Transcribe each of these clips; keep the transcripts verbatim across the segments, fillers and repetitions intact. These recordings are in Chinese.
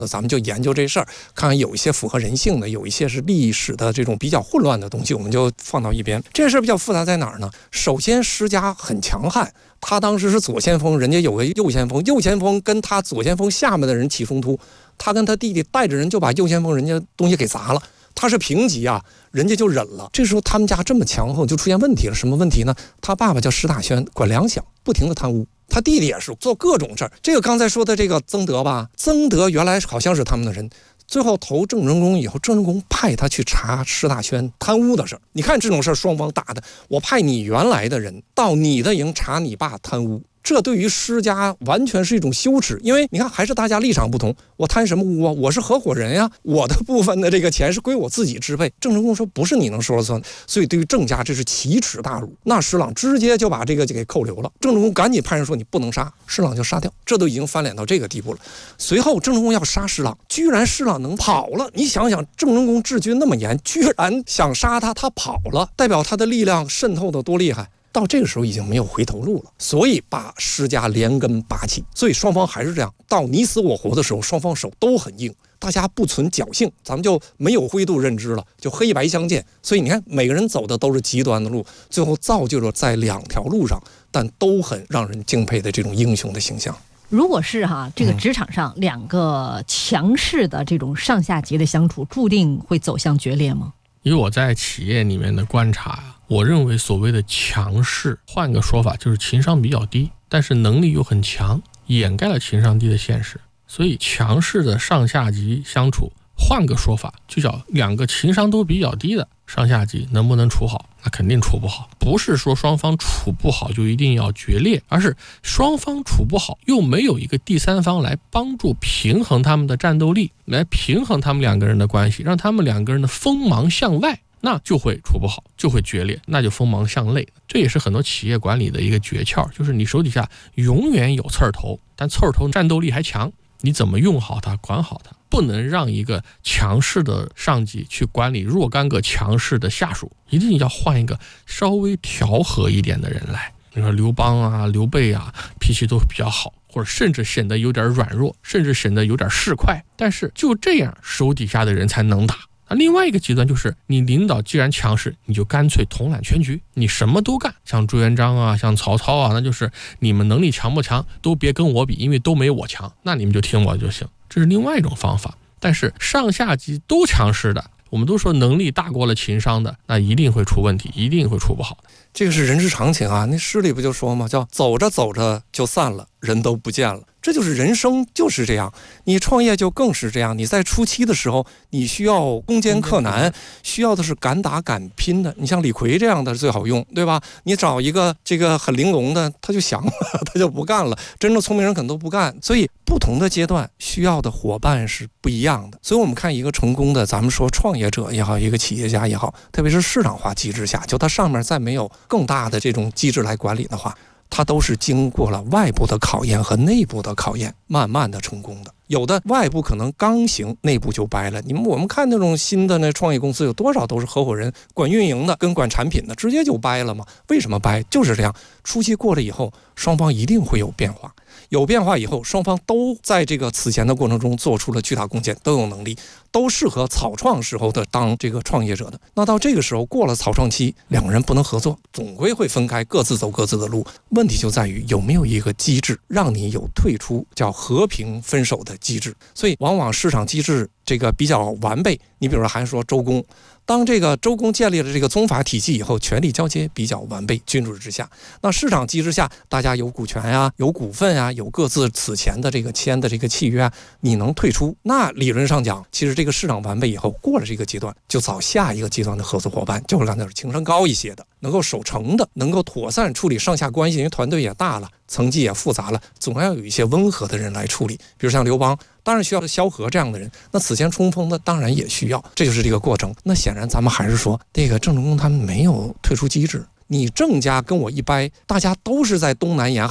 那咱们就研究这事儿，看看有一些符合人性的，有一些是历史的这种比较混乱的东西，我们就放到一边。这事儿比较复杂在哪儿呢？首先施家很强悍，他当时是左先锋，人家有个右先锋，右先锋跟他左先锋下面的人起冲突，他跟他弟弟带着人就把右先锋人家东西给砸了。他是平级啊，人家就忍了。这时候他们家这么强横，就出现问题了。什么问题呢？他爸爸叫石大轩，管粮饷，不停的贪污。他弟弟也是做各种事儿。这个刚才说的这个曾德吧，曾德原来好像是他们的人，最后投郑成功以后，郑成功派他去查石大轩贪污的事儿。你看这种事儿，双方打的，我派你原来的人到你的营查你爸贪污。这对于施家完全是一种羞耻，因为你看还是大家立场不同，我贪什么污啊？我是合伙人呀，我的部分的这个钱是归我自己支配。郑成功说不是你能说了算，所以对于郑家这是奇耻大辱。那施琅直接就把这个给扣留了，郑成功赶紧派人说你不能杀，施琅就杀掉，这都已经翻脸到这个地步了。随后郑成功要杀施琅，居然施琅能跑了。你想想，郑成功治军那么严，居然想杀他，他跑了，代表他的力量渗透的多厉害。到这个时候已经没有回头路了，所以把施家连根拔起。所以双方还是这样，到你死我活的时候，双方手都很硬，大家不存侥幸，咱们就没有灰度认知了，就黑白相间。所以你看，每个人走的都是极端的路，最后造就了在两条路上，但都很让人敬佩的这种英雄的形象。 如果是哈这个职场上两个强势的这种上下级的相处，注定会走向决裂吗？ 以我在企业里面的观察，我认为所谓的强势，换个说法就是情商比较低，但是能力又很强，掩盖了情商低的现实。所以强势的上下级相处，换个说法就叫两个情商都比较低的上下级能不能处好？那肯定处不好。不是说双方处不好就一定要决裂，而是双方处不好又没有一个第三方来帮助平衡他们的战斗力，来平衡他们两个人的关系，让他们两个人的锋芒向外，那就会处不好，就会决裂，那就锋芒向内。这也是很多企业管理的一个诀窍，就是你手底下永远有刺儿头，但刺儿头战斗力还强，你怎么用好它，管好它，不能让一个强势的上级去管理若干个强势的下属，一定要换一个稍微调和一点的人来。你说刘邦啊、刘备啊，脾气都比较好，或者甚至显得有点软弱，甚至显得有点市侩，但是就这样手底下的人才能打。那另外一个极端就是你领导既然强势，你就干脆统揽全局，你什么都干，像朱元璋啊，像曹操啊，那就是你们能力强不强都别跟我比，因为都没我强，那你们就听我就行。这是另外一种方法。但是上下级都强势的，我们都说能力大过了情商的，那一定会出问题，一定会出不好的。 这个是人之常情啊，那诗里不就说吗？叫走着走着就散了，人都不见了。这就是人生，就是这样。你创业就更是这样，你在初期的时候，你需要攻坚克难，需要的是敢打敢拼的。你像李逵这样的最好用，对吧？你找一个这个很玲珑的，他就降了，他就不干了。真正聪明人可能都不干。所以不同的阶段需要的伙伴是不一样的。所以我们看一个成功的，咱们说创业者也好，一个企业家也好，特别是市场化机制下，就它上面再没有更大的这种机制来管理的话，它都是经过了外部的考验和内部的考验，慢慢的成功的。有的外部可能刚行，内部就掰了。你们我们看那种新的那创业公司，有多少都是合伙人管运营的跟管产品的，直接就掰了嘛？为什么掰？就是这样，初期过了以后，双方一定会有变化。有变化以后，双方都在这个此前的过程中做出了巨大贡献，都有能力，都适合草创时候的当这个创业者的。那到这个时候过了草创期，两个人不能合作，总归会分开，各自走各自的路。问题就在于有没有一个机制让你有退出叫和平分手的机制。所以往往市场机制这个比较完备，你比如说还说周公，当这个周公建立了这个宗法体系以后，权力交接比较完备，君主之下。那市场机制下，大家有股权啊，有股份啊，有各自此前的这个签的这个契约啊，你能退出，那理论上讲，其实这个市场完备以后，过了这个阶段，就找下一个阶段的合作伙伴，就是刚才情商高一些的，能够守成的，能够妥善处理上下关系，因为团队也大了，层级也复杂了，总要有一些温和的人来处理。比如像刘邦，当然需要萧何这样的人，那此前冲锋的当然也需要，这就是这个过程。那显然咱们还是说，这个郑成功他们没有退出机制，你郑家跟我一掰，大家都是在东南沿海啊，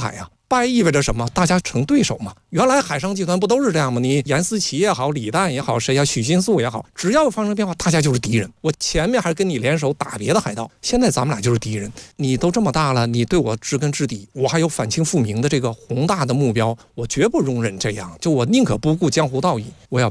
败意味着什么？大家成对手嘛。原来海上集团不都是这样吗？你严思齐也好，李旦也好，谁呀，许新素也好，只要发生变化，大家就是敌人。我前面还跟你联手打别的海盗，现在咱们俩就是敌人。你都这么大了，你对我知根知底，我还有反清复明的这个宏大的目标，我绝不容忍这样。就我宁可不顾江湖道义，我要